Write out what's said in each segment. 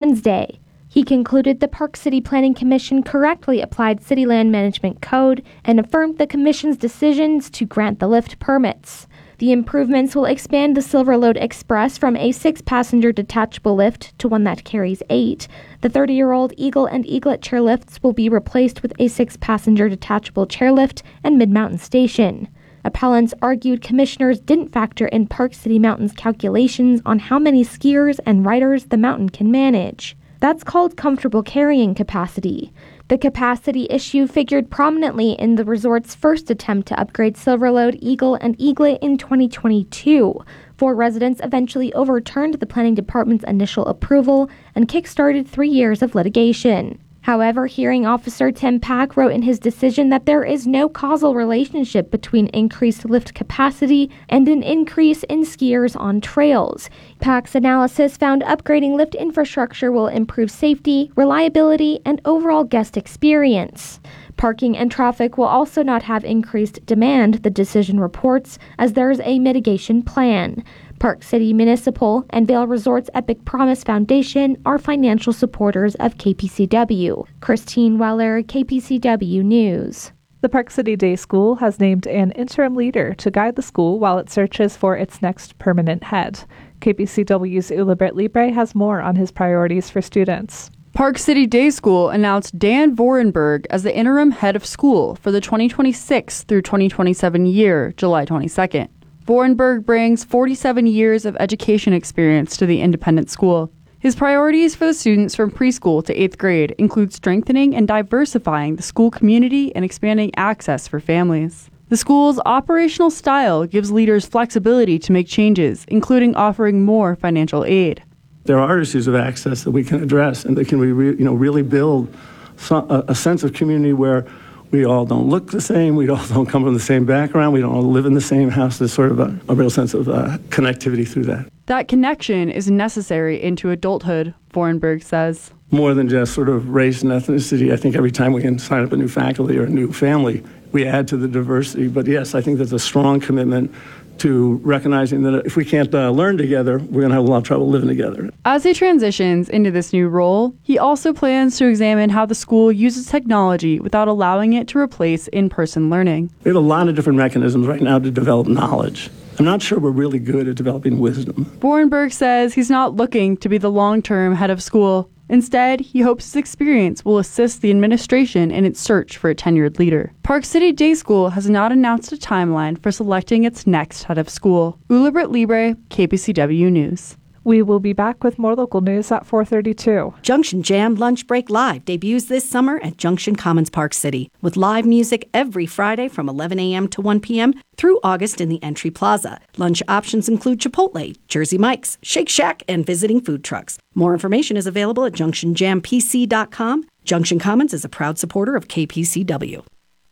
Wednesday. He concluded the Park City Planning Commission correctly applied City Land Management Code and affirmed the Commission's decisions to grant the lift permits. The improvements will expand the Silverlode Express from a 6-passenger detachable lift to one that carries 8. The 30-year-old Eagle and Eaglet chairlifts will be replaced with a 6-passenger detachable chairlift and mid-mountain station. Appellants argued commissioners didn't factor in Park City Mountain's calculations on how many skiers and riders the mountain can manage. That's called comfortable carrying capacity. The capacity issue figured prominently in the resort's first attempt to upgrade Silverlode, Eagle, and Eaglet in 2022. 4 residents eventually overturned the planning department's initial approval and kickstarted 3 years of litigation. However, hearing officer Tim Pack wrote in his decision that there is no causal relationship between increased lift capacity and an increase in skiers on trails. Pack's analysis found upgrading lift infrastructure will improve safety, reliability, and overall guest experience. Parking and traffic will also not have increased demand, the decision reports, as there's a mitigation plan. Park City Municipal and Vail Resorts Epic Promise Foundation are financial supporters of KPCW. Christine Weller, KPCW News. The Park City Day School has named an interim leader to guide the school while it searches for its next permanent head. KPCW's Ulibert Libre has more on his priorities for students. Park City Day School announced Dan Vorenberg as the interim head of school for the 2026 through 2027 year, July 22nd. Vorenberg brings 47 years of education experience to the independent school. His priorities for the students from preschool to 8th grade include strengthening and diversifying the school community and expanding access for families. The school's operational style gives leaders flexibility to make changes, including offering more financial aid. There are issues of access that we can address and that can really build a sense of community where we all don't look the same, we all don't come from the same background, we don't all live in the same house. There's sort of a real sense of connectivity through that. That connection is necessary into adulthood, Vorenberg says. More than just sort of race and ethnicity. I think every time we can sign up a new faculty or a new family, we add to the diversity. But yes, I think there's a strong commitment to recognizing that if we can't learn together, we're going to have a lot of trouble living together. As he transitions into this new role, he also plans to examine how the school uses technology without allowing it to replace in-person learning. We have a lot of different mechanisms right now to develop knowledge. I'm not sure we're really good at developing wisdom. Vorenberg says he's not looking to be the long-term head of school. Instead, he hopes his experience will assist the administration in its search for a tenured leader. Park City Day School has not announced a timeline for selecting its next head of school. Ulibert Libre, KPCW News. We will be back with more local news at 4:32. Junction Jam Lunch Break Live debuts this summer at Junction Commons Park City with live music every Friday from 11 a.m. to 1 p.m. through August in the Entry Plaza. Lunch options include Chipotle, Jersey Mike's, Shake Shack, and visiting food trucks. More information is available at junctionjampc.com. Junction Commons is a proud supporter of KPCW.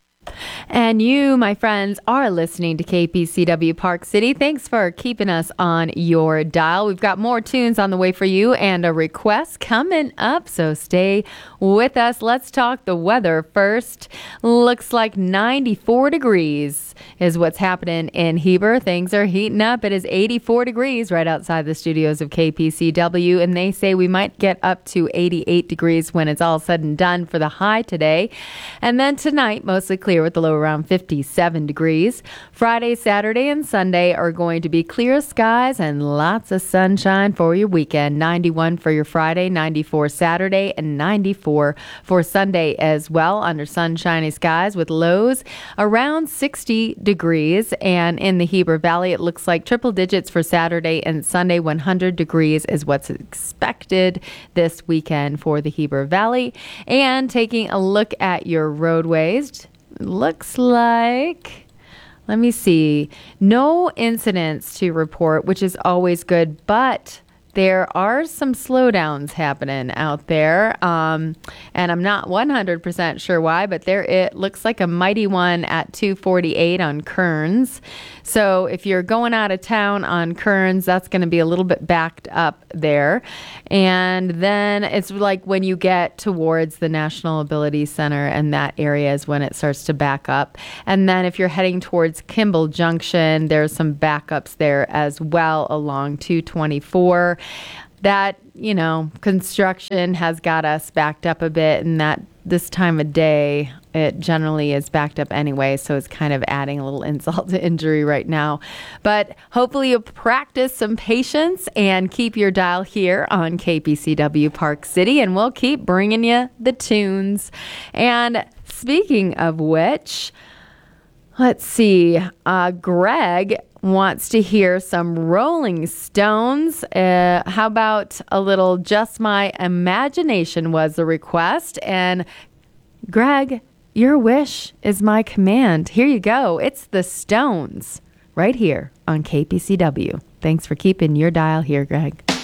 And you, my friends, are listening to KPCW Park City. Thanks for keeping us on your dial. We've got more tunes on the way for you and a request coming up, so stay with us. Let's talk the weather first. Looks like 94 degrees is what's happening in Heber. Things are heating up. It is 84 degrees right outside the studios of KPCW, and they say we might get up to 88 degrees when it's all said and done for the high today. And then tonight, mostly clear with the low around 57 degrees. Friday, Saturday, and Sunday are going to be clear skies and lots of sunshine for your weekend. 91 for your Friday, 94 Saturday, and 94 for Sunday as well, under sunshiny skies with lows around 60 degrees. And in the Heber Valley, it looks like triple digits for Saturday and Sunday. 100 degrees is what's expected this weekend for the Heber Valley. And taking a look at your roadways, looks like, let me see, no incidents to report, which is always good, but there are some slowdowns happening out there, and I'm not 100% sure why, but it looks like a mighty one at 248 on Kearns. So if you're going out of town on Kearns, that's going to be a little bit backed up there. And then it's like when you get towards the National Ability Center, and that area is when it starts to back up. And then if you're heading towards Kimball Junction, there's some backups there as well along 224. that, construction has got us backed up a bit, and that this time of day, it generally is backed up anyway, so it's kind of adding a little insult to injury right now. But hopefully you'll practice some patience and keep your dial here on KPCW Park City, and we'll keep bringing you the tunes. And speaking of which, let's see, Greg wants to hear some Rolling Stones. How about a little Just My Imagination was the request. And Greg, your wish is my command. Here you go. It's the Stones right here on KPCW. Thanks for keeping your dial here, Greg.